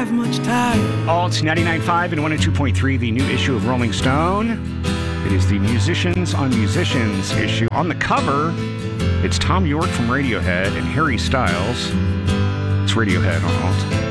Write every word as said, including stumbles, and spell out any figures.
have much time. Alt ninety-nine point five and one oh two point three, the new issue of Rolling Stone. It is the Musicians on Musicians issue. On the cover, it's Tom York from Radiohead and Harry Styles. It's Radiohead on Alt.